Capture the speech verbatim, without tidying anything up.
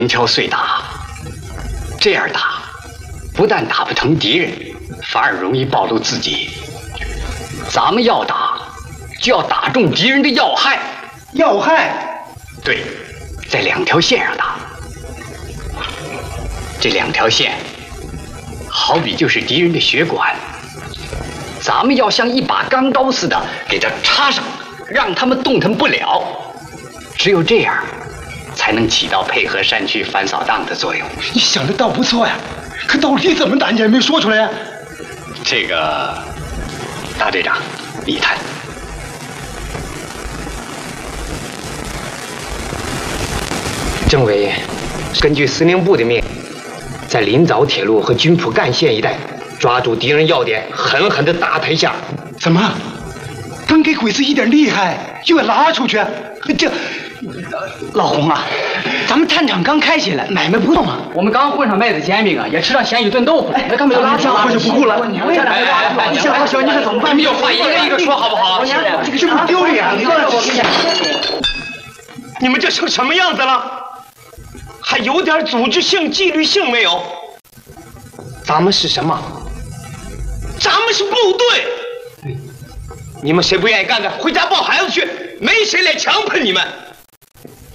横挑碎打，这样打不但打不疼敌人，反而容易暴露自己。咱们要打，就要打中敌人的要害。 要害？ 对，在两条线上打。这两条线，好比就是敌人的血管，咱们要像一把钢刀似的给它插上，让他们动弹不了。只有这样，才能起到配合山区反扫荡的作用。 你想的倒不错呀，可到底怎么打你还没说出来呀？ 这个，大队长，你谈。 政委根据司令部的命令，在临枣铁路和军浦干线一带抓住敌人要点，狠狠地打他一下。 怎么？刚给鬼子一点厉害，又要拉出去？这， 老洪啊，咱们探场刚开起来，买卖不动啊。我们刚混上麦子煎饼啊，也吃上咸鱼炖豆腐，那干嘛要拉票？ 我就不顾了。 你小小，你可怎么办？ 你们有话一个一个说好不好？ 这个是不是丢脸？ 你们这成什么样子了？还有点组织性、纪律性没有？ 咱们是什么？ 咱们是部队。你们谁不愿意干的，回家抱孩子去，没谁来强迫你们。